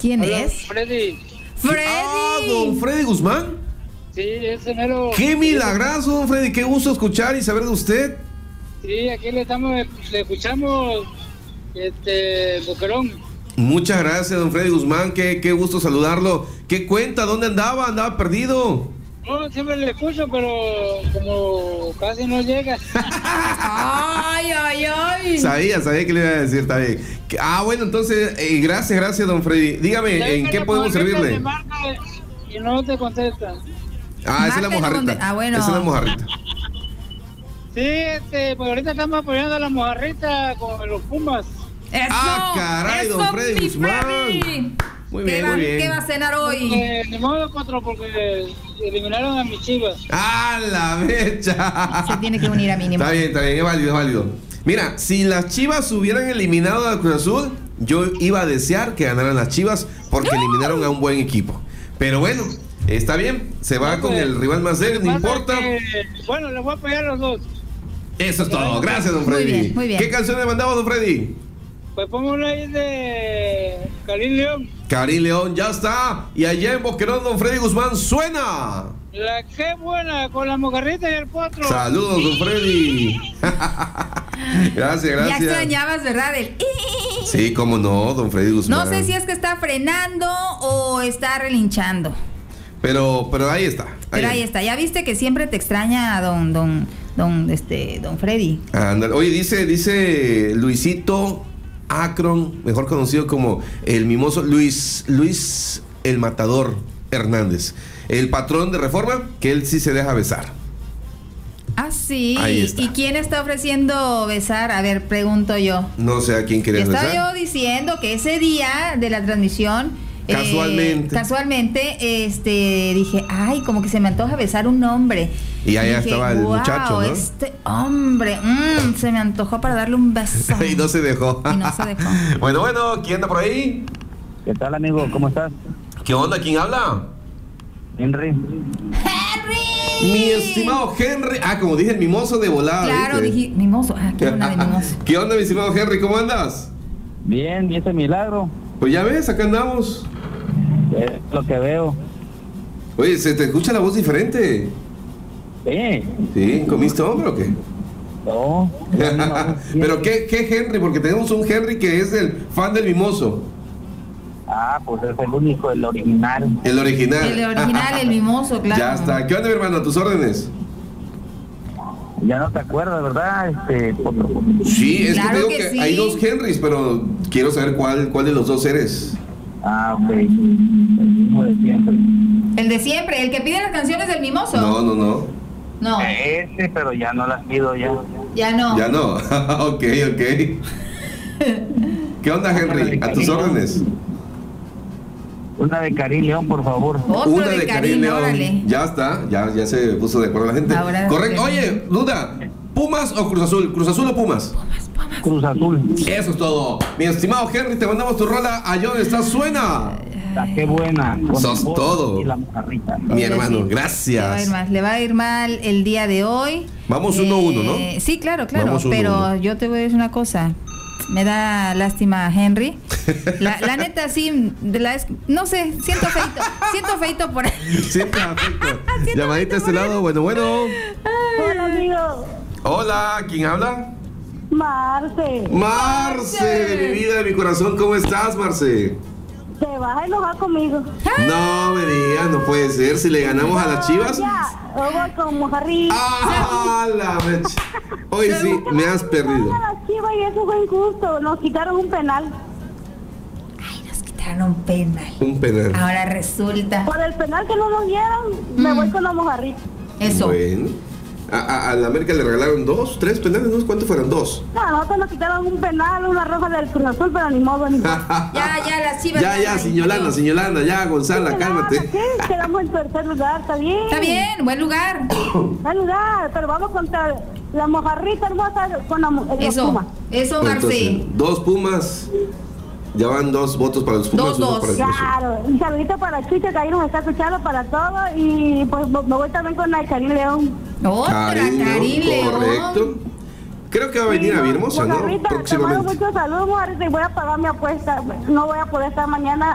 ¿Quién Hola, es? Freddy. ¡Freddy! Ah, don Freddy Guzmán. Sí, ese mero. ¡Qué milagroso, don Freddy! ¡Qué gusto escuchar y saber de usted! Sí, aquí le escuchamos, Boquerón. Muchas gracias, don Freddy Guzmán. Qué gusto saludarlo. ¿Qué cuenta? ¿Dónde andaba? ¿Andaba perdido? No, siempre le escucho, pero como casi no llega. ¡Ay, ay, ay! Sabía que le iba a decir, está bien. Bueno, entonces, gracias, don Freddy. Dígame, ¿en qué podemos servirle? Y no te contestan. Esa es la Marca y no mojarrita. conte- bueno. Esa es la mojarrita. Sí, pues ahorita estamos apoyando a la mojarrita con los Pumas. ¡Eso! Caray, ¡Eso, don Freddy mi Guzmán! Freddy! Muy bien, ¿Qué muy bien. va a cenar hoy? Ni modo, Potro, porque eliminaron a mis Chivas. ¡Ah, la mecha! Se tiene que unir a mínimo. Está bien, es válido. Mira, si las Chivas hubieran eliminado a Cruz Azul, yo iba a desear que ganaran las Chivas porque eliminaron a un buen equipo. Pero bueno, está bien, se va con el rival más débil, no importa. Bueno, les voy a apoyar a los dos. Eso es todo, gracias, don Freddy. Muy bien, muy bien. ¿Qué canción le mandamos, don Freddy? Pues póngalo ahí de Karim León. Karim León, ya está. Y allá en Boquerón, don Freddy Guzmán, suena. La que buena, con la mojarrita y el potro. Saludos, don Freddy. Gracias. Ya extrañabas, ¿verdad? Sí, cómo no, don Freddy Guzmán. No sé si es que está frenando o está relinchando. Pero ahí está. Pero ahí está. Ya viste que siempre te extraña don Freddy. Ándale. Oye, dice Luisito Akron, mejor conocido como el mimoso Luis el Matador Hernández, el patrón de Reforma, que él sí se deja besar. Ah, sí. Ahí está. ¿Y quién está ofreciendo besar? A ver, pregunto yo. No sé a quién querías Estaba besar. yo diciendo que ese día de la transmisión casualmente dije, ay, como que se me antoja besar un hombre. Y allá dije, estaba el wow, muchacho, ¿no? este hombre, se me antojó para darle un beso. Y no se dejó. Bueno, ¿quién anda por ahí? ¿Qué tal, amigo? ¿Cómo estás? ¿Qué onda? ¿Quién habla? Henry. Mi estimado Henry. Como dije, el mimoso de volada. Claro, ¿viste? dije, mimoso. ¿Qué onda de mimoso? ¿Qué onda, mi estimado Henry? ¿Cómo andas? Bien, ¿y ese milagro? Pues ya ves, acá andamos. Es lo que veo. Oye, se te escucha la voz diferente. ¿Sí? ¿Comiste hombre o qué? No. ¿Pero qué Henry? Porque tenemos un Henry que es el fan del mimoso. Pues es el único, el original. El original. El original, el mimoso, claro. Ya está. ¿Qué onda, mi hermano? ¿A tus órdenes? Ya no te acuerdas, ¿verdad? Potro? Sí, es Claro que te digo que que sí. hay dos Henrys, pero quiero saber cuál de los dos eres. Ok. El mismo de siempre. El de siempre, el que pide las canciones del mimoso. No. No, Ese, pero ya no las pido ya. ya no. Ya no. Ok. ¿Qué onda, Henry? ¿A tus órdenes? Una de Karim León, por favor. Otro Una de de Karim Karim, León. órale. Ya está, ya se puso de acuerdo la gente. Ahora Correcto. sí. Oye, duda, ¿Pumas o Cruz Azul? ¿Cruz Azul o Pumas? Cruz Azul. Eso es todo. Mi estimado Henry, te mandamos tu rola. Allá donde estás, suena. La que buena. Con Sos el potro todo. Y la mojarrita. Mi hermano, Sí. gracias. Le va a ir mal el día de hoy. Vamos 1-1, ¿no? Sí, claro, Vamos 1-1. pero yo te voy a decir una cosa. Me da lástima Henry. La neta, sí, no sé, siento feito por ahí. Siempre afecto. Llamadita a este lado, bueno. Hola, amigo. Hola, ¿quién habla? Marce. Marce, de mi vida, de mi corazón, ¿cómo estás, Marce? Te vas a enojar conmigo. No me digas, no puede ser. Si le ganamos a las Chivas. Ya, yo voy con mojarrita. ¡Ah, la mecha! Hoy sí, me has perdido. A las Chivas y eso fue injusto. Nos quitaron un penal. Nos quitaron un penal. Un penal. Ahora resulta. Por el penal que no nos dieron, me voy con la mojarrita. Eso. Bueno. A la América le regalaron 2, 3 penales, ¿no? ¿Cuántos fueron? 2. No, nosotros nos quitaron un penal, una roja del Cruz Azul, pero ni modo, ni modo. Ya, las Chivas. Ya, sin Yolanda, ya, Gonzala, cálmate. ¿Qué? Quedamos en tercer lugar, está bien. Está bien, buen lugar. Buen lugar, pero vamos contra la mojarrita hermosa con los Pumas. Eso, Marce. Entonces, 2 Pumas. Ya van 2 votos para los Pumas. 2-2. uno para el Cruz Azul. Claro, un saludito para Chucho, que ahí nos está escuchando para todo. Y pues me voy también con la Karim León. Otra, Karim León. Correcto. Creo que va a venir a Villahermosa, ¿no? Mojarrita, te mando Próximamente. muchos saludos, Mojarrita, y voy a pagar mi apuesta. No voy a poder estar mañana